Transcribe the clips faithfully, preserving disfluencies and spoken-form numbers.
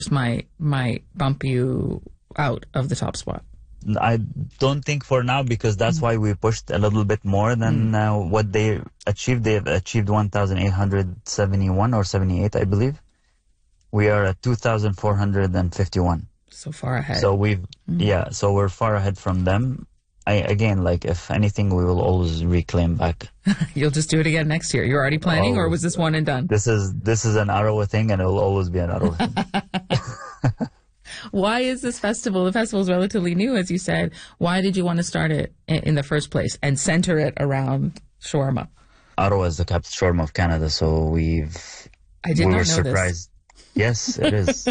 might might bump you out of the top spot? I don't think for now, because that's mm. why we pushed a little bit more than mm. uh, what they achieved. They've achieved one thousand eight hundred seventy-one or seventy-eight, I believe. We are at two thousand four hundred fifty-one. So far ahead. So we've, mm. yeah, so we're far ahead from them. I, again, like, if anything, we will always reclaim back. You'll just do it again next year. You're already planning, always. Or was this one and done? This is this is an Arawa thing, and it will always be an Arawa thing. Why is this festival? The festival is relatively new, as you said. Why did you want to start it in the first place and center it around shawarma? Arawa is the capital shawarma of Canada, so we've I did we not were know surprised. This. Yes, it is.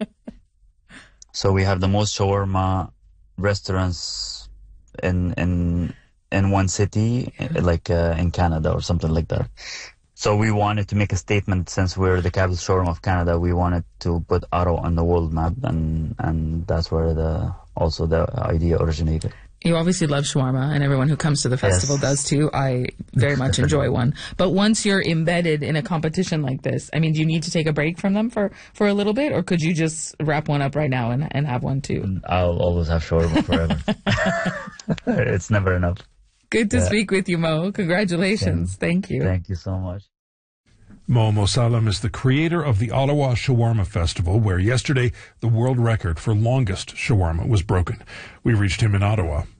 So we have the most shawarma restaurants in in in one city, like uh, in Canada or something like that. So we wanted to make a statement, since we're the capital shawarma of Canada. We wanted to put Arawa on the world map, and and that's where the also the idea originated. You obviously love shawarma, and everyone who comes to the festival yes. does too. I very much enjoy one. But once you're embedded in a competition like this, I mean, do you need to take a break from them for, for a little bit, or could you just wrap one up right now and, and have one too? I'll always have shawarma forever. It's never enough. Good to yeah. speak with you, Mo. Congratulations. Yeah. Thank you. Thank you so much. Mo Mosalem is the creator of the Ottawa Shawarma Festival, where yesterday the world record for longest shawarma was broken. We reached him in Ottawa.